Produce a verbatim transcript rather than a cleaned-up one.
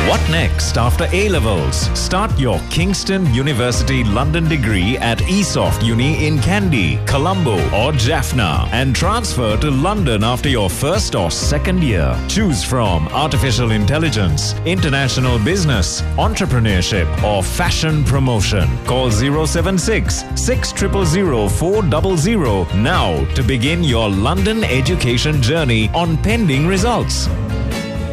What next after A-Levels? Start your Kingston University London degree at eSoft Uni in Kandy, Colombo or Jaffna and transfer to London after your first or second year. Choose from artificial intelligence, international business, entrepreneurship or fashion promotion. Call zero seven six, six zero zero, four zero zero now to begin your London education journey on pending results.